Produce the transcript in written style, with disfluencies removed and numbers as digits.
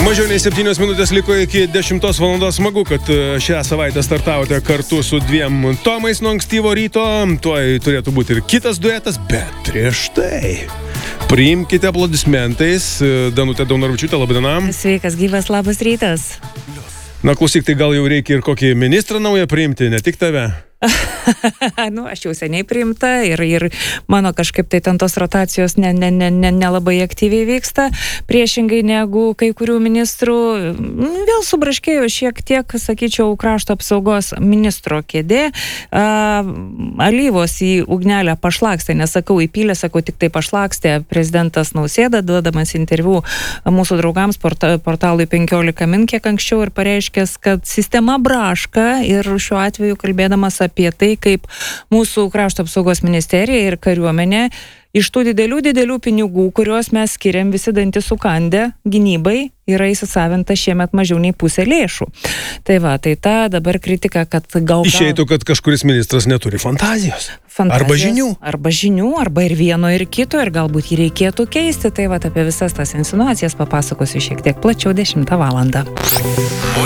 Mažiau nei 7 minutės liko iki 10 valandos. Smagu, kad šią savaitę startavote kartu su 2 Tomais nuo ankstyvo ryto. Tuoj turėtų būti ir kitas duetas, bet prieš tai priimkite aplodismentais Danutę Daunoravičiūtę. Labadiena. Sveikas, gyvas, labas rytas. Na, klausyk, tai gal jau reikia ir kokį ministrą naują priimti, ne tik tave. Aš jau seniai priimta ir mano kažkaip tai ten tos rotacijos nelabai aktyviai vyksta, priešingai negu kai kurių ministrų. Vėl subraškėjo šiek tiek, sakyčiau, krašto apsaugos ministro kėdė. Alyvos į ugnelę pašlakstė, nesakau įpylė, sakau tik tai pašlakstė prezidentas Nausėda, duodamas interviu mūsų draugams portalui 15 min kiek anksčiau ir pareiškęs, kad sistema braška ir šiuo atveju kalbėdamas apie tai, kaip mūsų krašto apsaugos ministerija ir kariuomenė iš tų didelių pinigų, kuriuos mes skiriam visi dantis sukandę gynybai, yra įsisavinta šiemet mažiau nei pusė lėšų. Tai ta dabar kritika, kad gal... Išeitų, kad kažkuris ministras neturi fantazijos. Arba žinių, arba ir vieno, ir kito, ir galbūt jį reikėtų keisti. Tai apie visas tas insinuacijas papasakosiu šiek tiek plačiau 10 valandą.